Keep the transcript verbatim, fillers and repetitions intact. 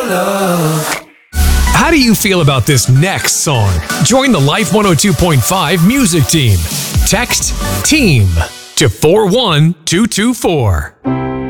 love. How do you feel about this next song? Join the Life one oh two point five music team. Text TEAM to four one two two four.